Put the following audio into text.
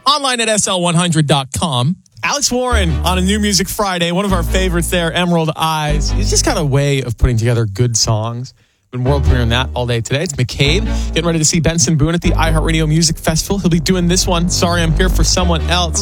online at sl100.com. Alex Warren on a New Music Friday, one of our favorites there, Emerald Eyes. He's just got a way of putting together good songs. Been world premiering that all day today. It's McCabe getting ready to see Benson Boone at the iHeartRadio Music Festival. He'll be doing this one, Sorry I'm Here for Someone Else.